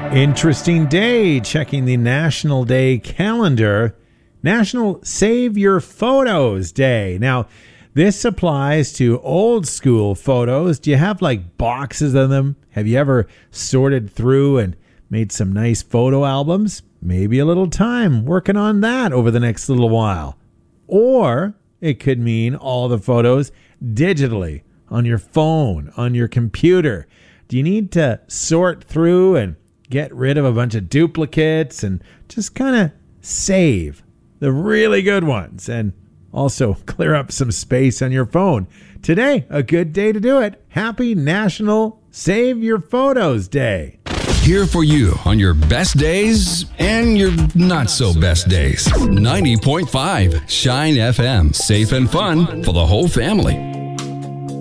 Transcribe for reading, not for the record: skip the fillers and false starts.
Interesting day. Checking the National Day calendar. National Save Your Photos Day. Now, this applies to old school photos. Do you have like boxes of them? Have you ever sorted through and made some nice photo albums? Maybe a little time working on that over the next little while. Or it could mean all the photos digitally on your phone, on your computer. Do you need to sort through and get rid of a bunch of duplicates and just kind of save the really good ones and also clear up some space on your phone? Today, a good day to do it. Happy National Save Your Photos Day. Here for you on your best days and your not so best days. 90.5 Shine FM. Safe and fun for the whole family.